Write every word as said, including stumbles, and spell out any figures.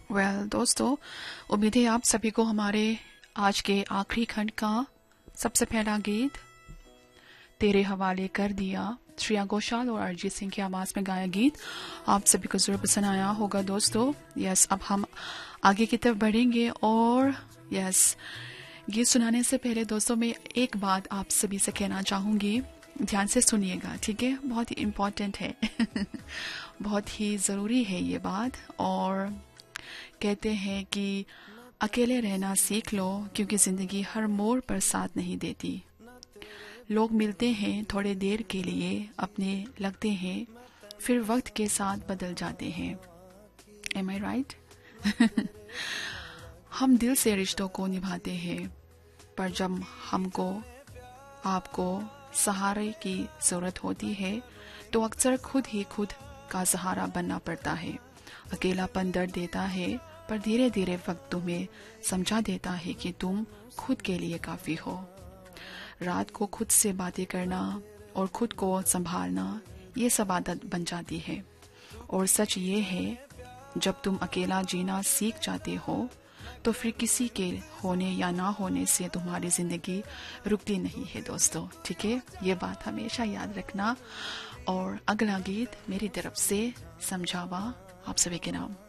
Well well, दोस्तों, उम्मीद है आप सभी को हमारे आज के आखिरी खंड का सबसे पहला गीत तेरे हवाले कर दिया, श्रेया घोषाल और अरिजीत सिंह की आवाज में गाया गीत आप सभी को जरूर पसंद आया होगा दोस्तों। यस, अब हम आगे की तरफ बढ़ेंगे और यस, गीत सुनाने से पहले दोस्तों मैं एक बात आप सभी से कहना चाहूंगी, ध्यान से सुनिएगा, ठीक है? बहुत ही इम्पोर्टेंट है बहुत ही ज़रूरी है ये बात। और कहते हैं कि अकेले रहना सीख लो, क्योंकि ज़िंदगी हर मोड़ पर साथ नहीं देती। लोग मिलते हैं थोड़े देर के लिए, अपने लगते हैं, फिर वक्त के साथ बदल जाते हैं। एम आई राइट? हम दिल से रिश्तों को निभाते हैं, पर जब हमको आपको सहारे की जरूरत होती है तो अक्सर खुद ही खुद का सहारा बनना पड़ता है। अकेलापन दर्द देता है, पर धीरे धीरे वक्त तुम्हें समझा देता है कि तुम खुद के लिए काफी हो। रात को खुद से बातें करना और खुद को संभालना, ये सब आदत बन जाती है। और सच ये है, जब तुम अकेला जीना सीख जाते हो तो फिर किसी के होने या ना होने से तुम्हारी जिंदगी रुकती नहीं है दोस्तों, ठीक है? ये बात हमेशा याद रखना। और अगला गीत मेरी तरफ से समझावा आप सभी के नाम।